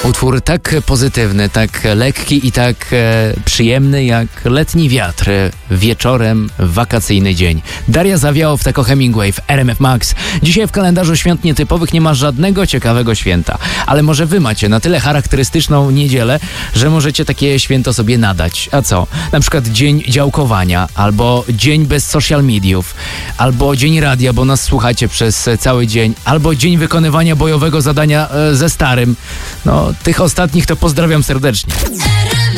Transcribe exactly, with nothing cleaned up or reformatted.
Utwór tak pozytywny, tak lekki i tak e, przyjemny jak letni wiatr wieczorem w wakacyjny dzień. Daria Zawiałow w Taco Hemingway w R M F Max. Dzisiaj w kalendarzu świąt nietypowych nie ma żadnego ciekawego święta, ale może wy macie na tyle charakterystyczną niedzielę, że możecie takie święto sobie nadać. A co? Na przykład dzień działkowania, albo dzień bez social mediów, albo dzień radia, bo nas słuchacie przez cały dzień, albo dzień wykonywania bojowego zadania e, ze starym. No, tych ostatnich to pozdrawiam serdecznie.